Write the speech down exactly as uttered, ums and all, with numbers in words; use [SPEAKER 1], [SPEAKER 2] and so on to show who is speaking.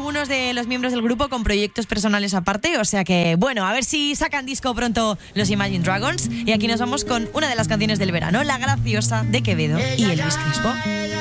[SPEAKER 1] algunos de los miembros del grupo con proyectos personales aparte, o sea que, bueno, a ver si sacan disco pronto los Imagine Dragons. Y aquí nos vamos con una de las canciones del verano, La Graciosa, de Quevedo y Elvis Crespo.